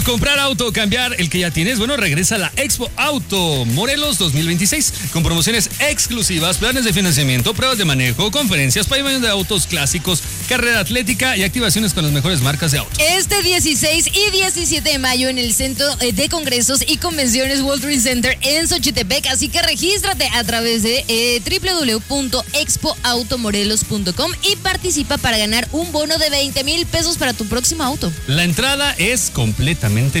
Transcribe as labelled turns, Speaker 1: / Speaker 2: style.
Speaker 1: Comprar auto, cambiar el que ya tienes. Bueno, regresa a la Expo Auto Morelos 2026 con promociones exclusivas, planes de financiamiento, pruebas de manejo, conferencias, pavimento de autos clásicos, carrera atlética y activaciones con las mejores marcas de autos.
Speaker 2: Este 16 y 17 de mayo en el Centro de Congresos y Convenciones World Trade Center en Xochitepec. Así que regístrate a través de www.expoautomorelos.com y participa para ganar un bono de 20,000 pesos para tu próximo auto.
Speaker 1: La entrada es completamente